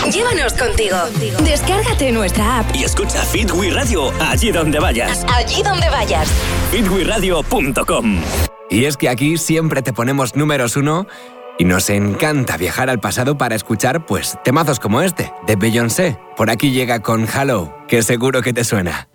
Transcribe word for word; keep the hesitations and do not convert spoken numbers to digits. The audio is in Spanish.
Llévanos contigo. Descárgate nuestra app y escucha Fit We Radio allí donde vayas. Allí donde vayas. fit we radio punto com. Y es que aquí siempre te ponemos números uno y nos encanta viajar al pasado para escuchar, pues, temazos como este, de Beyoncé. Por aquí llega con Hello, que seguro que te suena.